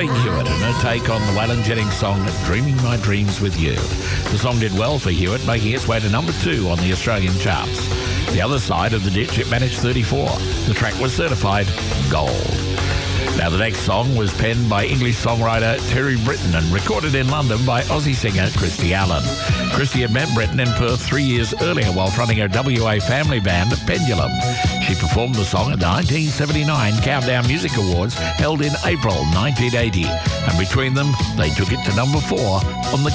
Kathleen Hewitt and her take on the Waylon Jennings song Dreaming My Dreams With You. The song did well for Hewitt, making its way to number 2 on the Australian charts. The other side of the ditch, it managed 34. The track was certified gold. Now, the next song was penned by English songwriter Terry Britton and recorded in London by Aussie singer Christy Allen. Christy had met Britton in Perth 3 years earlier while fronting her WA family band Pendulum. She performed the song at the 1979 Countdown Music Awards held in April 1980, and between them, they took it to number 4 on the